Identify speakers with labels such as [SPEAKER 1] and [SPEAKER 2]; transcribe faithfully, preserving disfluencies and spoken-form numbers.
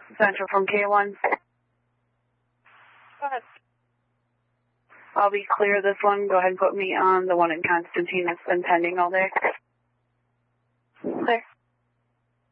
[SPEAKER 1] Central from K one.
[SPEAKER 2] Go ahead.
[SPEAKER 1] I'll be clear this one. Go ahead and put me on the one in Constantine that's been pending all day. Clear.